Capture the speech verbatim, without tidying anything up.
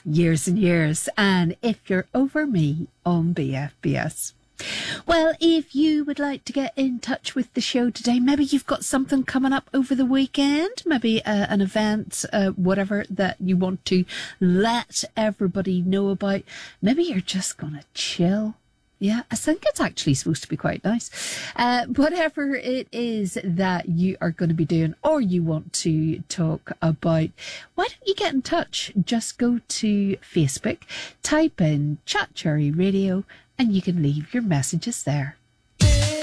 years and years. And If You're Over Me on B F B S. Well, if you would like to get in touch with the show today, maybe you've got something coming up over the weekend, maybe uh, an event, uh, whatever that you want to let everybody know about. Maybe you're just going to chill. Yeah, I think it's actually supposed to be quite nice. Uh, whatever it is that you are going to be doing or you want to talk about, why don't you get in touch? Just go to Facebook, type in Chat Cherry Radio, and you can leave your messages there.